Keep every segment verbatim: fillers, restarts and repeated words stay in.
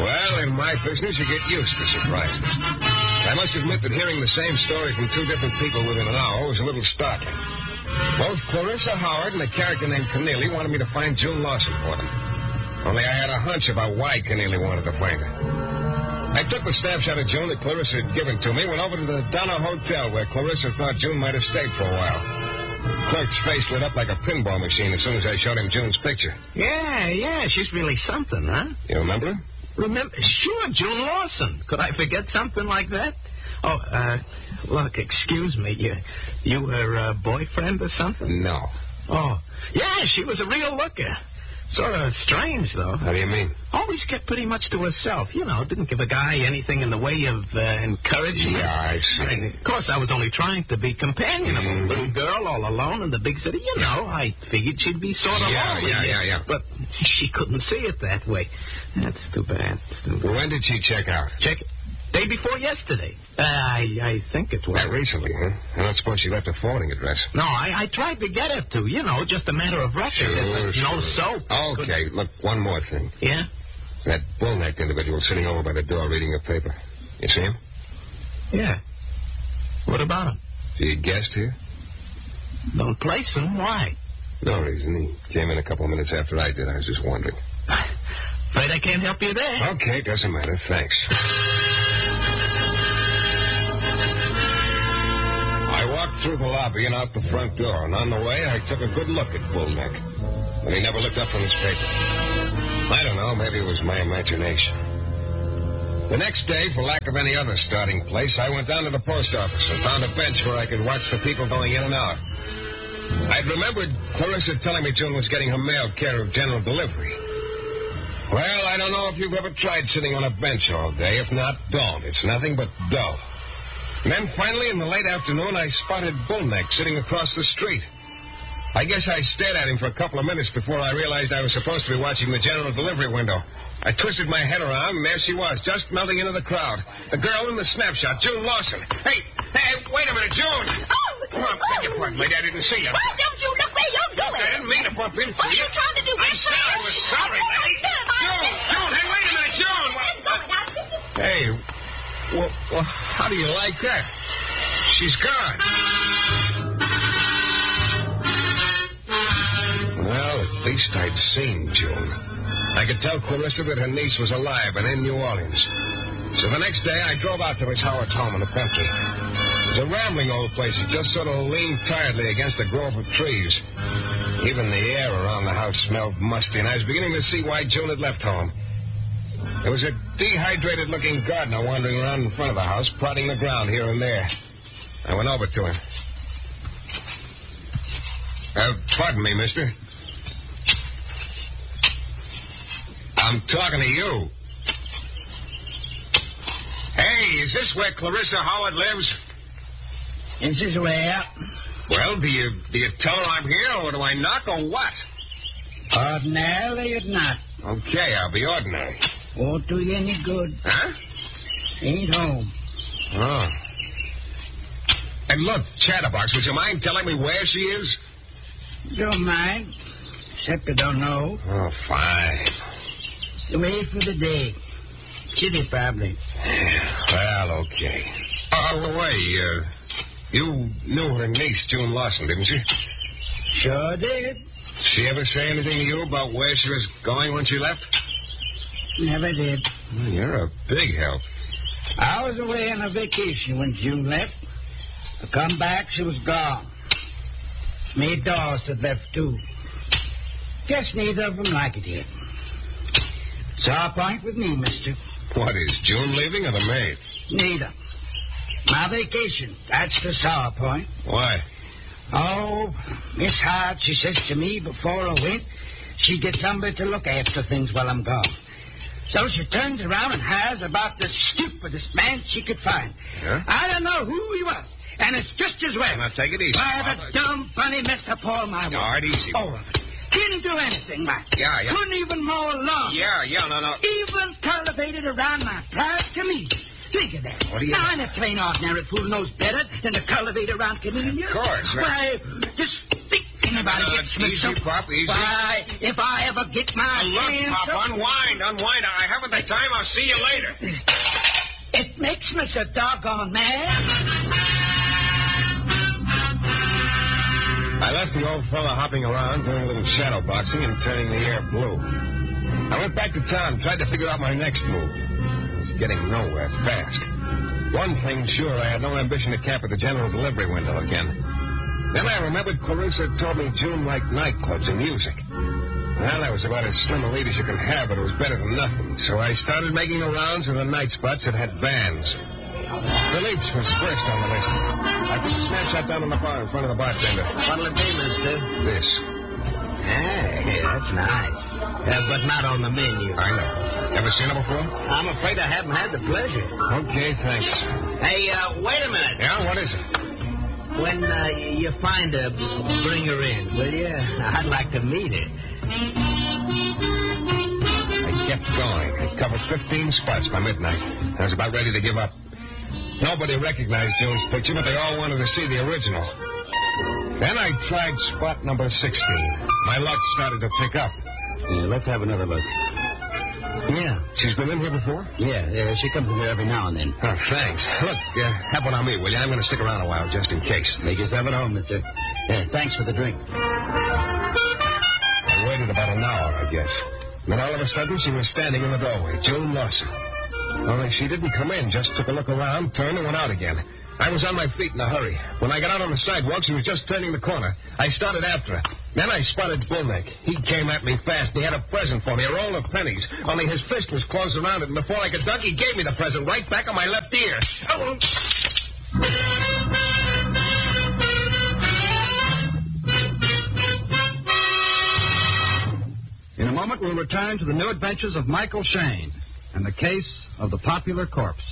Well, in my business, you get used to surprises. I must admit that hearing the same story from two different people within an hour was a little startling. Both Clarissa Howard and a character named Keneally wanted me to find June Lawson for them. Only I had a hunch about why Keneally wanted to find her. I took the snapshot of June that Clarissa had given to me, went over to the Donna Hotel where Clarissa thought June might have stayed for a while. The clerk's face lit up like a pinball machine as soon as I showed him June's picture. Yeah, yeah, she's really something, huh? You remember her? Remember? Sure, June Lawson. Could I forget something like that? Oh, uh, look, excuse me. You, you her uh, boyfriend or something? No. Oh, yeah, she was a real looker. Sort of strange, though. How do you mean? Always kept pretty much to herself. You know, didn't give a guy anything in the way of uh, encouraging. Yeah, I see. I mean, of course, I was only trying to be companionable. Mm-hmm. Little girl all alone in the big city. You know, I figured she'd be sort of Yeah, lonely. yeah, yeah, yeah. But she couldn't see it that way. That's too bad. That's too bad. When did she check out? Check it. Day before yesterday. Uh, I I think it was. Not recently, huh? I don't suppose she left a forwarding address. No, I, I tried to get her to. You know, just a matter of record. Sure, no sure. soap. Okay, look, one more thing. Yeah? That bull-necked individual sitting over by the door reading a paper. You see him? Yeah. What about him? He guessed here? Don't place him. Why? No reason. He came in a couple of minutes after I did. I was just wondering. Afraid I can't help you there. Okay, doesn't matter. Thanks. I walked through the lobby and out the front door, and on the way I took a good look at Bullneck. But he never looked up from his paper. I don't know, maybe it was my imagination. The next day, for lack of any other starting place, I went down to the post office and found a bench where I could watch the people going in and out. I'd remembered Clarissa telling me June was getting her mail care of general delivery. Well, I don't know if you've ever tried sitting on a bench all day. If not, don't. It's nothing but dull. And then finally, in the late afternoon, I spotted Bullneck sitting across the street. I guess I stared at him for a couple of minutes before I realized I was supposed to be watching the general delivery window. I twisted my head around, and there she was, just melting into the crowd. The girl in the snapshot, June Lawson. Hey, hey, wait a minute, June. Oh, Come on, beg your pardon, lady. I didn't see you. Why don't you look where you're going? I didn't mean to bump into What are you. you trying to do? I said I was sorry, lady. June, June, hey, wait a minute, June. Hey, well, well, how do you like that? She's gone. Well, at least I'd seen June. I could tell Clarissa that her niece was alive and in New Orleans. So the next day, I drove out to Miss Howard's home in the country. It was a rambling old place. It just sort of leaned tiredly against a grove of trees. Even the air around the house smelled musty, and I was beginning to see why June had left home. There was a dehydrated-looking gardener wandering around in front of the house, prodding the ground here and there. I went over to him. Uh, pardon me, mister. I'm talking to you. Hey, is this where Clarissa Howard lives? This is where. Well, do you do you tell her I'm here, or do I knock, or what? Ordinarily, you'd not. Okay, I'll be ordinary. Won't do you any good. Huh? Ain't home. Oh. And look, Chatterbox, would you mind telling me where she is? Don't mind. Except I don't know. Oh, fine. Away for the day. City, probably. Well, okay. Oh, by the way, uh, you knew her niece, June Lawson, didn't you? Sure did. She ever say anything to you about where she was going when she left? Never did. Well, you're a big help. I was away on a vacation when June left. I come back, she was gone. Maid Dawes had left, too. Guess neither of them like it here. Sour point with me, mister. What, is June leaving or the maid? Neither. My vacation, that's the sour point. Why? Oh, Miss Hart, she says to me before I went, she'd get somebody to look after things while I'm gone. So she turns around and hires about the stupidest man she could find. Yeah? I don't know who he was, and it's just as well. Now, take it easy. Why, the dumb, funny Mister Paul, my word. All right, easy. All of it. Didn't do anything, Mike. Yeah, yeah. Couldn't even mow a lawn. Yeah, yeah, no, no. Even cultivated around my private comedian. Think of that. What do you... Now, and a plain ordinary fool knows better than to cultivate around comedians. Of course. Why, just think anybody no, gets me easy, some... Pop, easy. Why, if I ever get my Now, look, hands Pop, up- unwind, unwind. I haven't the time. I'll see you later. It makes me so doggone mad. I left the old fella hopping around, doing a little shadow boxing and turning the air blue. I went back to town, tried to figure out my next move. I was getting nowhere fast. One thing sure, I had no ambition to camp at the general delivery window again. Then I remembered Clarissa told me June liked nightclubs and music. Well, that was about as slim a lead as you can have, but it was better than nothing. So I started making the rounds in the night spots that had bands. The Leach was first on the list. I put the snapshot down on the bar in front of the bartender. What'll it be, mister? This. Hey, that's nice. Uh, but not on the menu. I know. Ever seen it before? I'm afraid I haven't had the pleasure. Okay, thanks. Hey, uh, wait a minute. Yeah, what is it? When uh, you find her, bring her in, will you? I'd like to meet her. I kept going. I covered fifteen spots by midnight. I was about ready to give up. Nobody recognized June's picture, but they all wanted to see the original. Then I tried spot number sixteen. My luck started to pick up. Yeah, let's have another look. Yeah. She's been in here before? Yeah, yeah, she comes in here every now and then. Oh, thanks. Look, uh, have one on me, will you? I'm going to stick around a while just in case. Make yourself at home, mister. Yeah, thanks for the drink. I waited about an hour, I guess. Then all of a sudden, she was standing in the doorway, June Lawson. Only she didn't come in, just took a look around, turned, and went out again. I was on my feet in a hurry. When I got out on the sidewalk, she was just turning the corner. I started after her. Then I spotted Bullneck. He came at me fast. He had a present for me, a roll of pennies. Only his fist was closed around it, and before I could duck, he gave me the present right back on my left ear. Oh. In a moment, we'll return to the new adventures of Michael Shayne and the case of the popular corpse.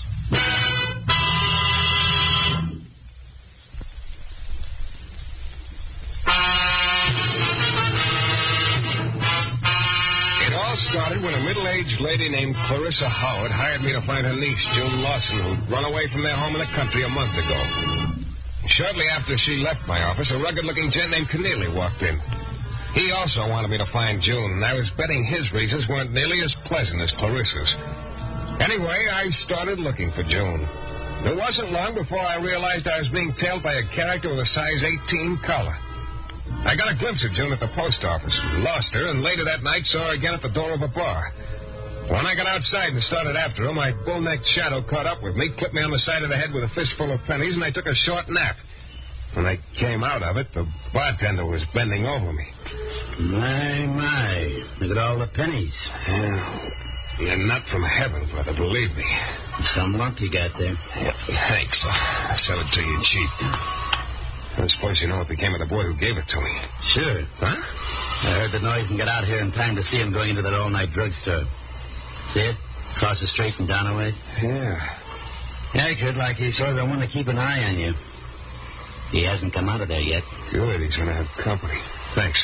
It all started when a middle-aged lady named Clarissa Howard hired me to find her niece, June Lawson, who'd run away from their home in the country a month ago. Shortly after she left my office, a rugged-looking gent named Keneally walked in. He also wanted me to find June, and I was betting his reasons weren't nearly as pleasant as Clarissa's. Anyway, I started looking for June. It wasn't long before I realized I was being tailed by a character with a size eighteen collar. I got a glimpse of June at the post office, lost her, and later that night saw her again at the door of a bar. When I got outside and started after her, my bull-necked shadow caught up with me, clipped me on the side of the head with a fistful of pennies, and I took a short nap. When I came out of it, the bartender was bending over me. My, my. Look at all the pennies. Yeah. You're not from heaven, brother, believe me. Some luck you got there. Yeah, thanks. I'll sell it to you cheap. I suppose you know what became of the boy who gave it to me. Sure. Huh? I heard the noise and got out here in time to see him going into that all-night drugstore. See it? Across the street from down away? Yeah. Yeah, kid, like he sort of want to keep an eye on you. He hasn't come out of there yet. Good, he's going to have company. Thanks.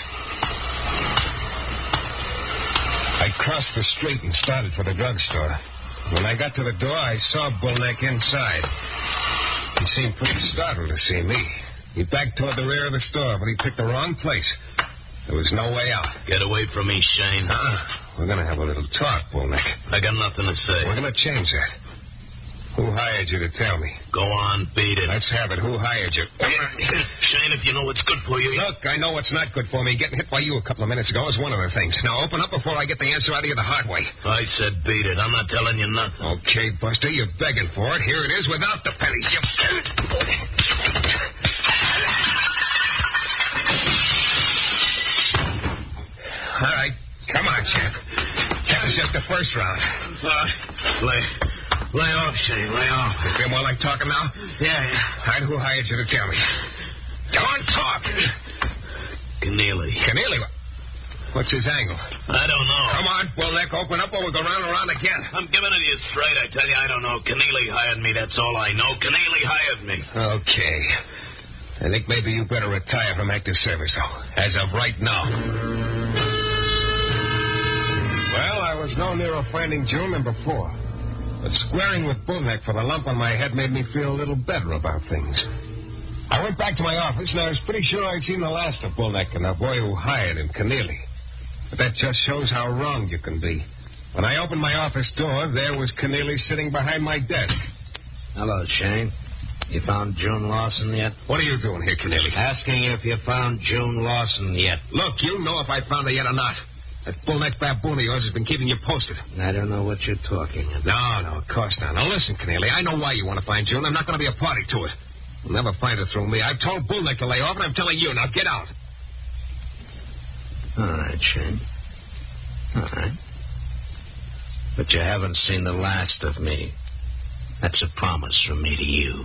I crossed the street and started for the drugstore. When I got to the door, I saw Bullneck inside. He seemed pretty startled to see me. He backed toward the rear of the store, but he picked the wrong place. There was no way out. Get away from me, Shane. Uh-uh. We're going to have a little talk, Bullneck. I got nothing to say. We're going to change that. Who hired you to tell me? Go on, beat it. Let's have it. Who hired you? Shane, if you know what's good for you... Look, I know what's not good for me. Getting hit by you a couple of minutes ago is one of the things. Now, open up before I get the answer out of you the hard way. I said beat it. I'm not telling you nothing. Okay, Buster, you're begging for it. Here it is without the pennies. You... All right. Come on, champ. That was just the first round. Uh, lay, lay off, Shane. Lay off. You feel more like talking now? Yeah, yeah. All right, who hired you to tell me? Go on, talk. Keneally. Keneally? What's his angle? I don't know. Come on, Bullneck, open up or we'll go round and round again. I'm giving it to you straight. I tell you, I don't know. Keneally hired me. That's all I know. Keneally hired me. Okay. I think maybe you better retire from active service, though, as of right now. Well, I was no nearer finding June than before. But squaring with Bullneck for the lump on my head made me feel a little better about things. I went back to my office, and I was pretty sure I'd seen the last of Bullneck and the boy who hired him, Keneally. But that just shows how wrong you can be. When I opened my office door, there was Keneally sitting behind my desk. Hello, Shane. You found June Lawson yet? What are you doing here, Keneally? Asking if you found June Lawson yet. Look, you know if I found her yet or not. That bullneck baboon of yours has been keeping you posted. I don't know what you're talking about. No, no, of course not. Now, listen, Keneally, I know why you want to find June. I'm not going to be a party to it. You'll never find her through me. I've told Bullneck to lay off, and I'm telling you. Now, get out. All right, Shane. All right. But you haven't seen the last of me. That's a promise from me to you.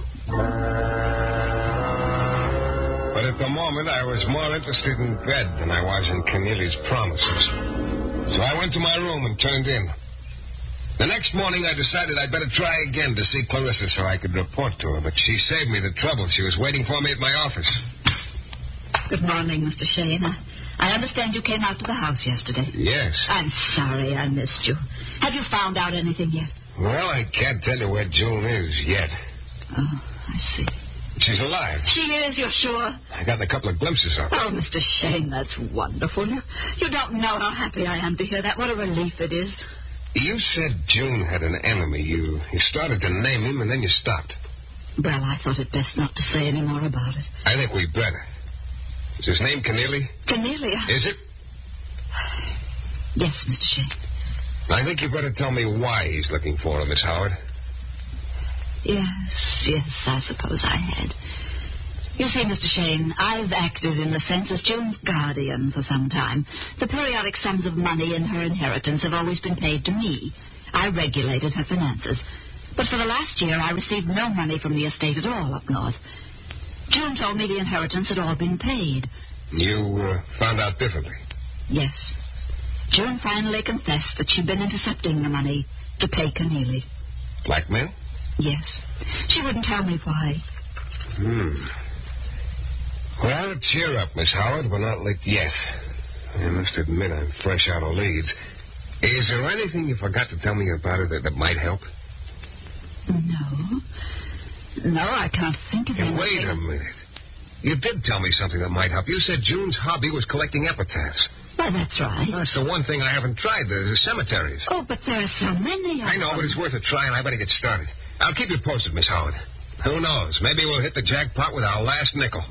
But at the moment, I was more interested in bed than I was in Keneally's promises. So I went to my room and turned in. The next morning, I decided I'd better try again to see Clarissa so I could report to her. But she saved me the trouble. She was waiting for me at my office. Good morning, Mister Shane. I, I understand you came out to the house yesterday. Yes. I'm sorry I missed you. Have you found out anything yet? Well, I can't tell you where June is yet. Oh, I see. She's alive. She is, you're sure? I got a couple of glimpses of her. Oh, Mister Shane, that's wonderful. You, you don't know how happy I am to hear that. What a relief it is. You said June had an enemy. You, you started to name him, and then you stopped. Well, I thought it best not to say any more about it. I think we'd better. Is his name Keneally? Keneally? Is it? Yes, Mister Shane. I think you better tell me why he's looking for her, Miss Howard. Yes, yes, I suppose I had. You see, Mister Shane, I've acted in the sense as June's guardian for some time. The periodic sums of money in her inheritance have always been paid to me. I regulated her finances. But for the last year, I received no money from the estate at all up north. June told me the inheritance had all been paid. You uh, found out differently? Yes. June finally confessed that she'd been intercepting the money to pay Keneally. Blackmail? Yes. She wouldn't tell me why. Hmm. Well, cheer up, Miss Howard. We're not licked yet. I must admit I'm fresh out of leads. Is there anything you forgot to tell me about her that, that might help? No. No, I can't think of Hey, anything. wait a minute. You did tell me something that might help. You said June's hobby was collecting epitaphs. Well, that's right. That's the one thing I haven't tried, the cemeteries. Oh, but there are so many of I know, them. but it's worth a try, and I better get started. I'll keep you posted, Miss Howard. Who knows? Maybe we'll hit the jackpot with our last nickel.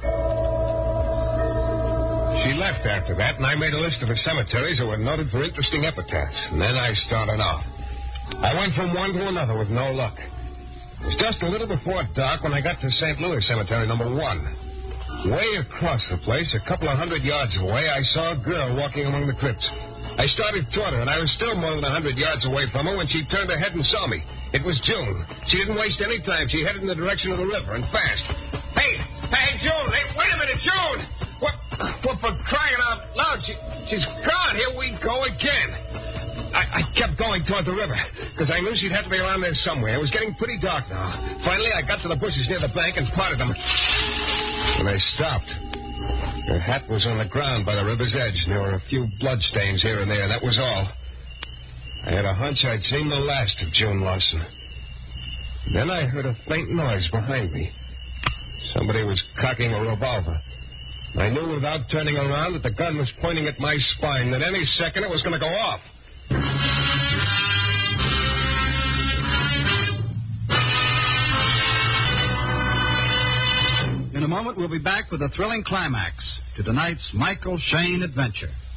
She left after that, and I made a list of the cemeteries that were noted for interesting epitaphs. And then I started off. I went from one to another with no luck. It was just a little before dark when I got to Saint Louis Cemetery number one. Way across the place, a couple of hundred yards away, I saw a girl walking among the crypts. I started toward her, and I was still more than a hundred yards away from her when she turned her head and saw me. It was June. She didn't waste any time. She headed in the direction of the river, and fast. Hey, hey, June! Hey, wait a minute, June! What? What for crying out loud? She, she's gone. Here we go again. I, I kept going toward the river, because I knew she'd have to be around there somewhere. It was getting pretty dark now. Finally, I got to the bushes near the bank and parted them. And I stopped. Her hat was on the ground by the river's edge, and there were a few bloodstains here and there. That was all. I had a hunch I'd seen the last of June Lawson. Then I heard a faint noise behind me. Somebody was cocking a revolver. I knew without turning around that the gun was pointing at my spine, that any second it was going to go off. In a moment, we'll be back with a thrilling climax to tonight's Michael Shayne adventure.